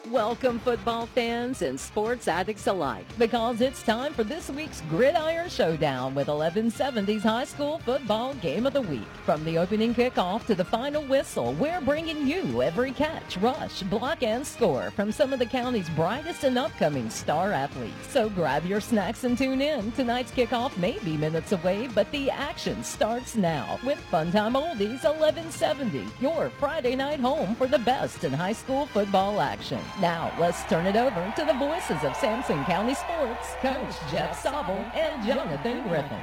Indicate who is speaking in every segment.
Speaker 1: Welcome, football fans and sports addicts alike, because it's time for this week's Gridiron Showdown with 1170's High School Football Game of the Week. From the opening kickoff to the final whistle, we're bringing you every catch, rush, block, and score from some of the county's brightest and upcoming star athletes. So grab your snacks and tune in. Tonight's kickoff may be minutes away, but the action starts now with Funtime Oldies 1170, your Friday night home for the best in high school football action. Now, let's turn it over to the voices of Sampson County Sports, Coach Jeff Sobel and Jonathan Griffin.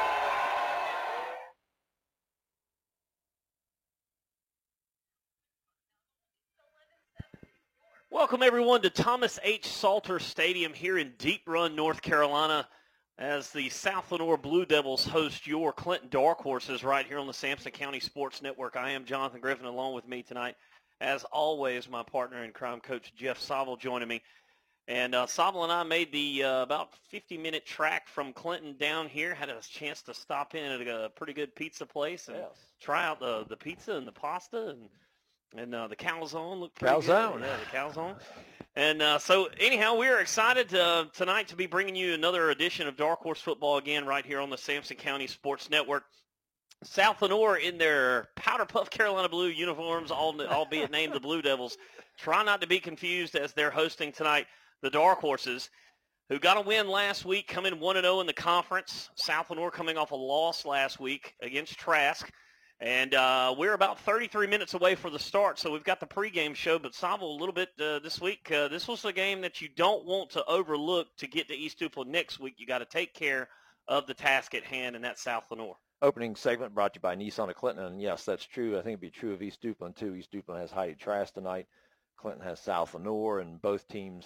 Speaker 2: Welcome, everyone, to Thomas H. Salter Stadium here in Deep Run, North Carolina, as the South Lenoir Blue Devils host your Clinton Dark Horses right here on the Sampson County Sports Network. I am Jonathan Griffin. Along with me tonight, as always, my partner in crime, Coach Jeff Sobel, joining me. And Sobel and I made the about 50-minute track from Clinton down here. Had a chance to stop in at a pretty good pizza place and try out the pizza and the pasta and the calzone looked pretty good. Yeah, the calzone. And so anyhow, we're excited tonight to be bringing you another edition of Dark Horse Football again right here on the Sampson County Sports Network. South Lenoir in their Powder Puff Carolina Blue uniforms, albeit named the Blue Devils. Try not to be confused as they're hosting tonight the Dark Horses, who got a win last week, coming 1-0 in the conference. South Lenoir coming off a loss last week against Trask. And we're about 33 minutes away from the start, so we've got the pregame show. But, Sobel, a little bit this week, this was a game that you don't want to overlook to get to East Duplin next week. You got to take care of the task at hand, and that's South Lenoir.
Speaker 3: Opening segment brought to you by Nissan of Clinton, and yes, that's true. I think it'd be true of East Duplin, too. East Duplin has Heidi Trask tonight. Clinton has South Lenoir, and both teams,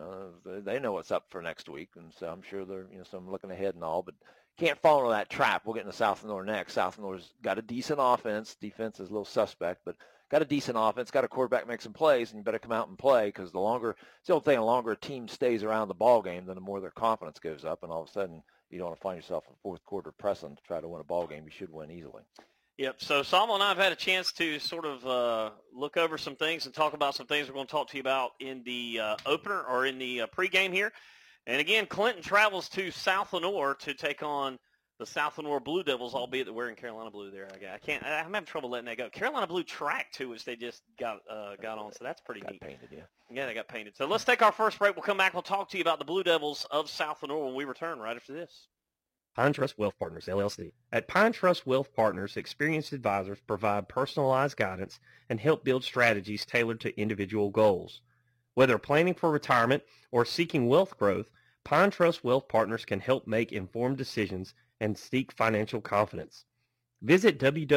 Speaker 3: they know what's up for next week, and so I'm sure they're, so I'm looking ahead and all, but can't fall into that trap. We'll get into South Lenoir next. South Lenoir's got a decent offense. Defense is a little suspect, but got a decent offense, got a quarterback make some plays, and you better come out and play, because it's the old thing, the longer a team stays around the ball game, then the more their confidence goes up, and all of a sudden you don't want to find yourself in fourth quarter pressing to try to win a ball game. You should win easily.
Speaker 2: Yep. So Sobel and I have had a chance to sort of look over some things and talk about some things we're going to talk to you about in the opener or in the pregame here. And again, Clinton travels to South Lenoir to take on the South Lenoir Blue Devils, albeit they're wearing Carolina blue there. I'm having trouble letting that go. Carolina blue track too, which they just got on, so that's pretty neat.
Speaker 3: Painted, yeah.
Speaker 2: Yeah, they got painted. So let's take our first break. We'll come back. We'll talk to you about the Blue Devils of South Lenoir when we return right after this.
Speaker 4: Pine Trust Wealth Partners, LLC. At Pine Trust Wealth Partners, experienced advisors provide personalized guidance and help build strategies tailored to individual goals. Whether planning for retirement or seeking wealth growth, Pine Trust Wealth Partners can help make informed decisions and seek financial confidence. Visit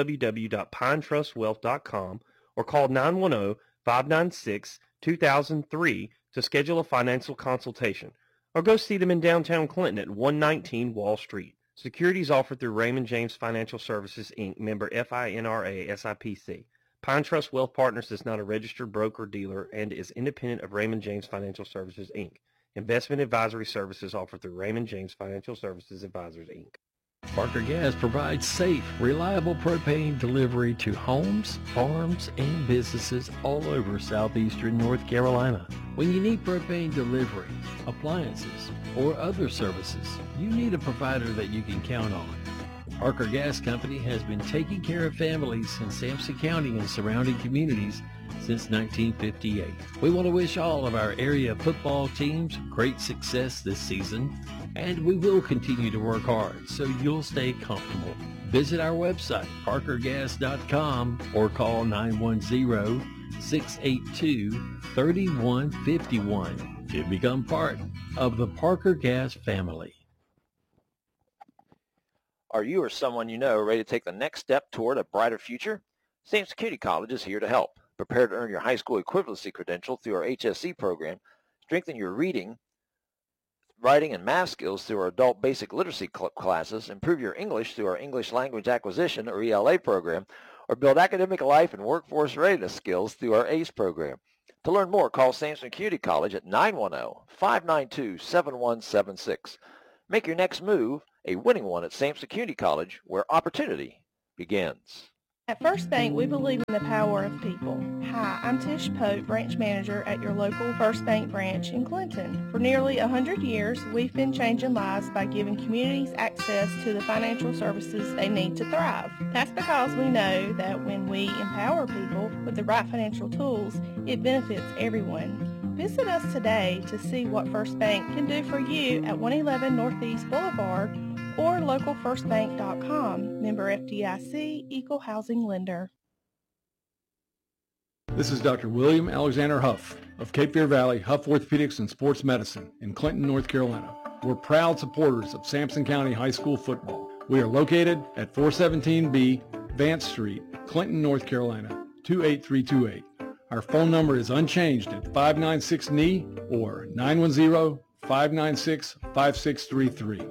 Speaker 4: www.pinetrustwealth.com or call 910-596-2003 to schedule a financial consultation, or go see them in downtown Clinton at 119 Wall Street. Securities offered through Raymond James Financial Services, Inc., member FINRA SIPC. Pine Trust Wealth Partners is not a registered broker-dealer and is independent of Raymond James Financial Services, Inc. Investment advisory services offered through Raymond James Financial Services Advisors, Inc.
Speaker 5: Parker Gas provides safe, reliable propane delivery to homes, farms, and businesses all over southeastern North Carolina. When you need propane delivery, appliances, or other services, you need a provider that you can count on. Parker Gas Company has been taking care of families in Sampson County and surrounding communities since 1958. We want to wish all of our area football teams great success this season, and we will continue to work hard so you'll stay comfortable. Visit our website, parkergas.com, or call 910-682-3151 to become part of the Parker Gas family.
Speaker 3: Are you or someone you know ready to take the next step toward a brighter future? Sampson Community College is here to help. Prepare to earn your high school equivalency credential through our HSC program, strengthen your reading, writing, and math skills through our adult basic literacy classes, improve your English through our English language acquisition or ELA program, or build academic life and workforce readiness skills through our ACE program. To learn more, call Sampson Community College at 910-592-7176. Make your next move a winning one at Sampson Community College, where opportunity begins.
Speaker 6: At First Bank, we believe in the power of people. Hi, I'm Tish Pope, branch manager at your local First Bank branch in Clinton. For nearly 100 years, we've been changing lives by giving communities access to the financial services they need to thrive. That's because we know that when we empower people with the right financial tools, it benefits everyone. Visit us today to see what First Bank can do for you at 111 Northeast Boulevard or localfirstbank.com. Member FDIC, Equal Housing Lender.
Speaker 7: This is Dr. William Alexander Huff of Cape Fear Valley Huff Orthopedics and Sports Medicine in Clinton, North Carolina. We're proud supporters of Sampson County High School football. We are located at 417B Vance Street, Clinton, North Carolina, 28328. Our phone number is unchanged at 596-KNEE or 910-596-5633.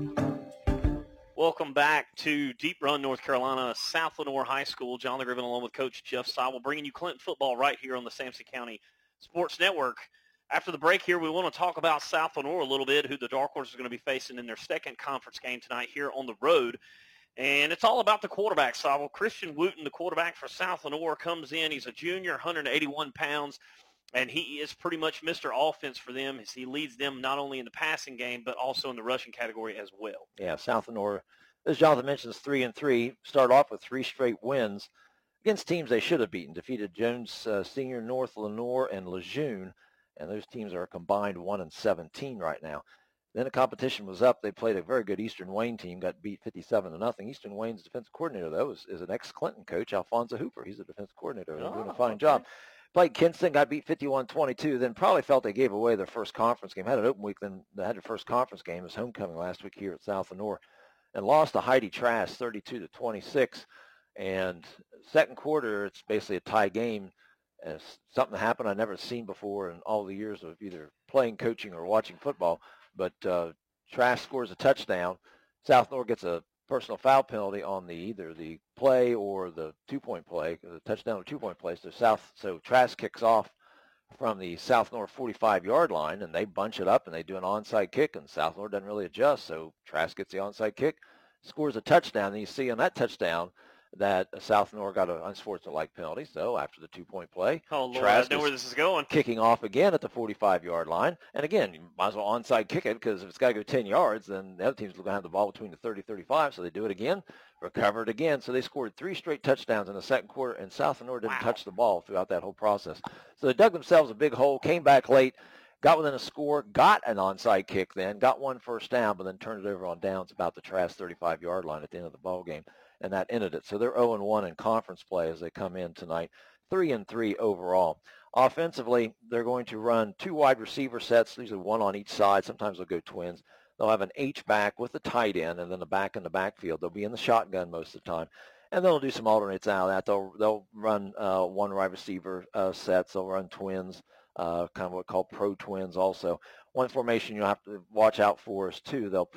Speaker 2: Welcome back to Deep Run, North Carolina, South Lenoir High School. John LeGriffin along with Coach Jeff Seible bringing you Clinton football right here on the Sampson County Sports Network. After the break here, we want to talk about South Lenoir a little bit, who the Dark Horse is going to be facing in their second conference game tonight here on the road. And it's all about the quarterback, Seible. Christian Wooten, the quarterback for South Lenoir, comes in. He's a junior, 181 pounds. And he is pretty much Mr. Offense for them as he leads them not only in the passing game but also in the rushing category as well.
Speaker 3: Yeah, South Lenoir, as Jonathan mentions, 3-3. Start off with 3 straight wins against teams they should have beaten. Defeated Jones Senior, North Lenoir, and Lejeune, and those teams are combined 1-17 right now. Then the competition was up. They played a very good Eastern Wayne team, got beat 57-0. Eastern Wayne's defensive coordinator, though, is an ex-Clinton coach, Alfonso Hooper. He's a defensive coordinator. They're doing a fine job. Played Kinston, got beat 51-22, then probably felt they gave away their first conference game. Had an open week, then they had their first conference game. It was homecoming last week here at South Lenoir, and lost to Heidi Trask 32-26. And second quarter, it's basically a tie game. And something happened I've never seen before in all the years of either playing, coaching, or watching football. But Trask scores a touchdown. South Lenoir gets a personal foul penalty on either the play or the 2-point play, the touchdown or 2-point play. So Trask kicks off from the South Lenoir 45-yard line, and they bunch it up, and they do an onside kick, and South Lenoir doesn't really adjust. So Trask gets the onside kick, scores a touchdown. And you see on that touchdown that South Lenoir got an unsportsmanlike penalty. So after the 2-point play,
Speaker 2: Trask, I know where this is going.
Speaker 3: Kicking off again at the 45-yard line. And again, you might as well onside kick it, because if it's got to go 10 yards, then the other team's going to have the ball between the 30-35. So they do it again, recover it again. So they scored 3 straight touchdowns in the second quarter, and South Lenoir didn't touch the ball throughout that whole process. So they dug themselves a big hole, came back late, got within a score, got an onside kick then, got 1 first down, but then turned it over on downs about the Trask 35-yard line at the end of the ball game. And that ended it. So they're 0-1 in conference play as they come in tonight, 3-3 overall. Offensively, they're going to run 2 wide receiver sets, usually 1 on each side. Sometimes they'll go twins. They'll have an H-back with the tight end and then a back in the backfield. They'll be in the shotgun most of the time. And they'll do some alternates out of that. They'll run 1 wide receiver sets. They'll run twins, kind of what we call pro twins also. One formation you'll have to watch out for is, too, they'll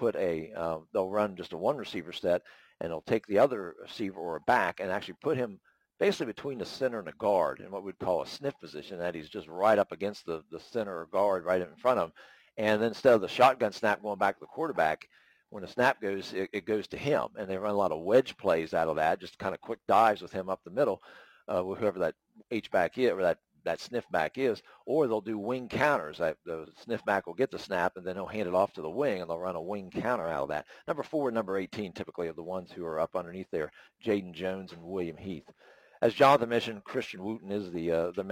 Speaker 3: run just a 1 receiver set, and they'll take the other receiver or a back and actually put him basically between the center and the guard in what we'd call a sniff position, that he's just right up against the center or guard right in front of him. And then instead of the shotgun snap going back to the quarterback, when the snap goes, it goes to him. And they run a lot of wedge plays out of that, just kind of quick dives with him up the middle, with whoever that H-back is, or that sniff back is, or they'll do wing counters. The sniff back will get the snap, and then he'll hand it off to the wing, and they'll run a wing counter out of that. Number 4 and number 18 typically are the ones who are up underneath there, Jaden Jones and William Heath. As Jonathan mentioned, Christian Wooten is the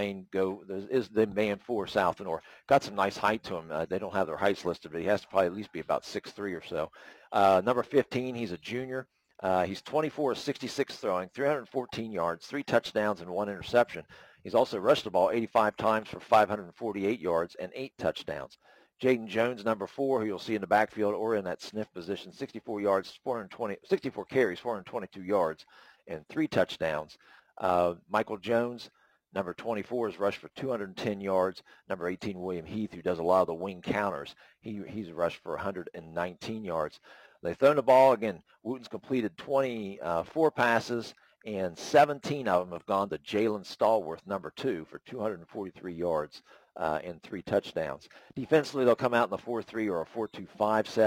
Speaker 3: man for South Lenoir. Got some nice height to him. They don't have their heights listed, but he has to probably at least be about 6'3" or so. Number 15, he's a junior. He's 24 of 66 throwing, 314 yards, 3 touchdowns, and 1 interception. He's also rushed the ball 85 times for 548 yards and 8 touchdowns. Jaden Jones, number 4, who you'll see in the backfield or in that sniff position, 64 carries, 422 yards, and 3 touchdowns. Michael Jones, number 24, is rushed for 210 yards. Number 18, William Heath, who does a lot of the wing counters, he's rushed for 119 yards. They've thrown the ball. Again, Wooten's completed 24 passes, and 17 of them have gone to Jalen Stallworth, number 2, for 243 yards and 3 touchdowns. Defensively, they'll come out in the 4-3 or a 4-2-5 set.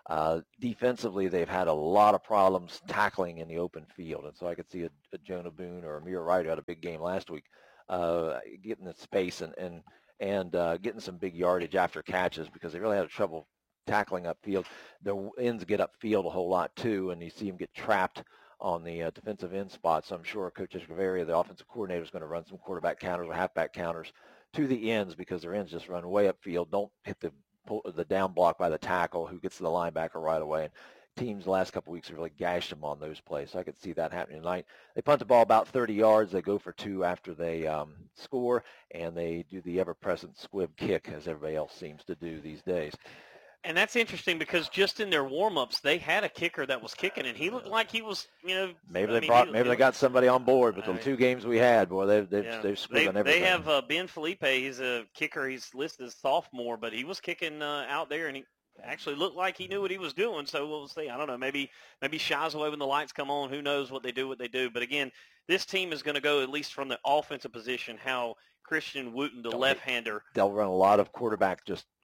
Speaker 3: Defensively, they've had a lot of problems tackling in the open field, and so I could see a Jonah Boone or Amir Wright, who had a big game last week, getting the space and getting some big yardage after catches, because they really had trouble tackling upfield. The ends get upfield a whole lot too, and you see them get trapped on the defensive end spot. So I'm sure Coach Escoveria, the offensive coordinator, is going to run some quarterback counters or halfback counters to the ends, because their ends just run way upfield, don't hit the down block by the tackle, who gets to the linebacker right away. And teams the last couple of weeks have really gashed them on those plays. So I could see that happening tonight. They punt the ball about 30 yards. They go for 2 after they score, and they do the ever-present squib kick, as everybody else seems to do these days.
Speaker 2: And that's interesting, because just in their warm-ups, they had a kicker that was kicking, and he looked like he was,
Speaker 3: Maybe they got somebody on board, but the 2 games we had, boy, they've squibbed on everything.
Speaker 2: They have Ben Felipe. He's a kicker. He's listed as sophomore, but he was kicking out there, and he actually looked like he knew what he was doing. So we'll see. I don't know. Maybe shies away when the lights come on. Who knows what they do. But again, this team is going to go, at least from the offensive position, how Christian Wooten, the left-hander.
Speaker 3: They'll run a lot of quarterback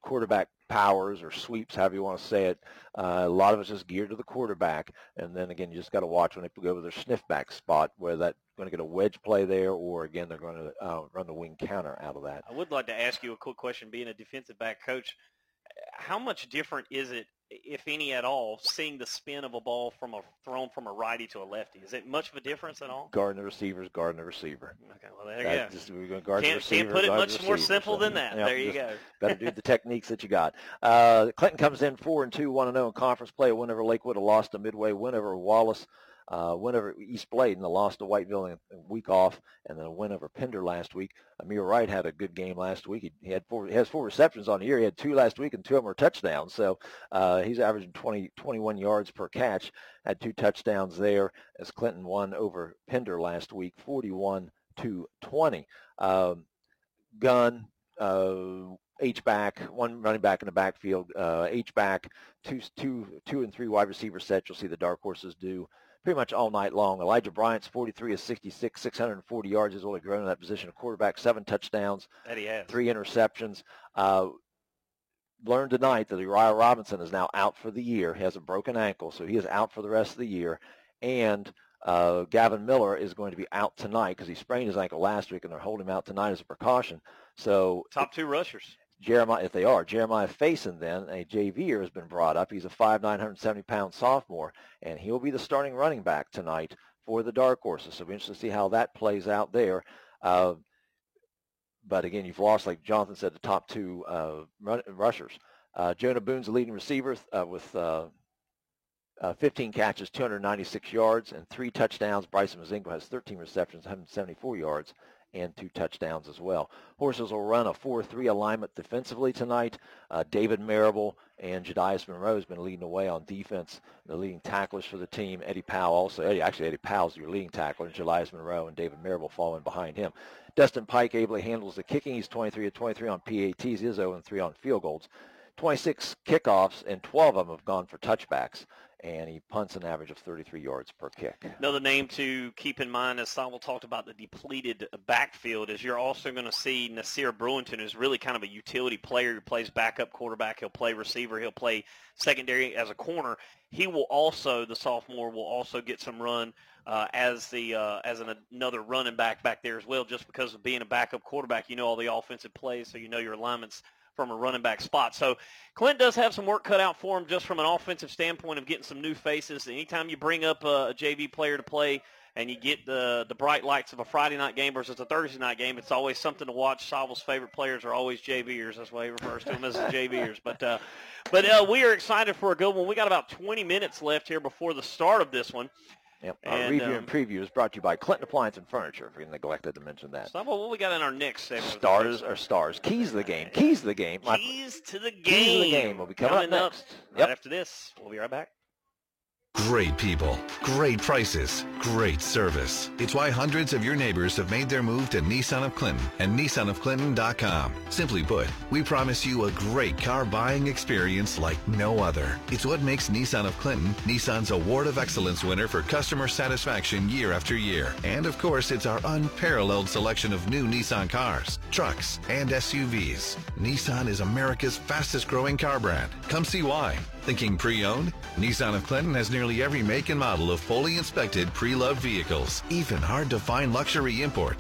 Speaker 3: powers or sweeps, however you want to say it. A lot of it's just geared to the quarterback. And then, again, you just got to watch when they go to their sniff-back spot, where that's going to get a wedge play there, or, again, they're going to run the wing counter out of that.
Speaker 2: I would like to ask you a quick question. Being a defensive back coach, how much different is it, if any at all, seeing the spin of a ball thrown from a righty to a lefty? Is it much of a difference at all?
Speaker 3: Guarding the receiver is guarding the receiver.
Speaker 2: Okay, well, there you go.
Speaker 3: We're going to guard the receiver.
Speaker 2: Can't put it much more simple than that.
Speaker 3: Yep,
Speaker 2: there you go.
Speaker 3: Got to do the techniques that you got. Clinton comes in 4-2, 1-0 in conference play. A win over Lakewood, a loss to Midway, win over Wallace, win over East Bladen, a loss to Whiteville in a week off, and then a win over Pender last week. Amir Wright had a good game last week. He has 4 receptions on the year. He had 2 last week, and 2 of them were touchdowns. So he's averaging 21 yards per catch. Had 2 touchdowns there, as Clinton won over Pender last week, 41-20. Gunn, H-back, 1 running back in the backfield, H-back, 2 and 3 wide receiver sets. You'll see the Dark Horses do pretty much all night long. Elijah Bryant's 43 of 66, 640 yards. He's only grown in that position of quarterback, 7 touchdowns,
Speaker 2: that he has.
Speaker 3: 3 interceptions. Learned tonight that Uriah Robinson is now out for the year. He has a broken ankle, so he is out for the rest of the year. And Gavin Miller is going to be out tonight because he sprained his ankle last week, and they're holding him out tonight as a precaution. So
Speaker 2: top 2 rushers.
Speaker 3: Jeremiah Faison, then, a JVer, has been brought up. He's a 5'9", 170-pound sophomore, and he'll be the starting running back tonight for the Dark Horses. So we'll be interested to see how that plays out there. But, again, you've lost, like Jonathan said, the top 2 rushers. Jonah Boone's the leading receiver with 15 catches, 296 yards, and 3 touchdowns. Bryson Mazingo has 13 receptions, 174 yards, and 2 touchdowns as well. Horses will run a 4-3 alignment defensively tonight. David Marable and Jedias Monroe has been leading the way on defense, the leading tacklers for the team. Eddie Powell also. Eddie Powell's your leading tackler, and Jedias Monroe and David Marable following behind him. Dustin Pike ably handles the kicking. He's 23 of 23 on PATs. He is 0-3 on field goals. 26 kickoffs, and 12 of them have gone for touchbacks. And he punts an average of 33 yards per kick.
Speaker 2: Another name to keep in mind, as Sawell talked about the depleted backfield, is you're also going to see Nasir Brewington, who's really kind of a utility player who plays backup quarterback. He'll play receiver. He'll play secondary as a corner. He will also, the sophomore, will also get some run as another running back there as well, just because of being a backup quarterback. You know all the offensive plays, so you know your alignments from a running back spot. So Clint does have some work cut out for him just from an offensive standpoint of getting some new faces. Anytime you bring up a JV player to play and you get the bright lights of a Friday night game versus a Thursday night game, it's always something to watch. Sawell's favorite players are always JVers. That's why he refers to them as the JVers. But we are excited for a good one. We got about 20 minutes left here before the start of this one.
Speaker 3: Yep. Our review and preview is brought to you by Clinton Appliance and Furniture, if we neglected to mention that.
Speaker 2: So what we got in our next segment?
Speaker 3: Stars are stars. Keys to the game. Keys to the game.
Speaker 2: Keys to the game.
Speaker 3: Keys to the game will be coming up next.
Speaker 2: Right after this. We'll be right back.
Speaker 8: Great people, great prices, great service. It's why hundreds of your neighbors have made their move to Nissan of Clinton and NissanofClinton.com. Simply put, we promise you a great car buying experience like no other. It's what makes Nissan of Clinton Nissan's Award of Excellence winner for customer satisfaction year after year. And of course, it's our unparalleled selection of new Nissan cars, trucks, and SUVs. Nissan is America's fastest growing car brand. Come see why. Thinking pre-owned? Nissan of Clinton has nearly every make and model of fully inspected, pre-loved vehicles, even hard-to-find luxury imports.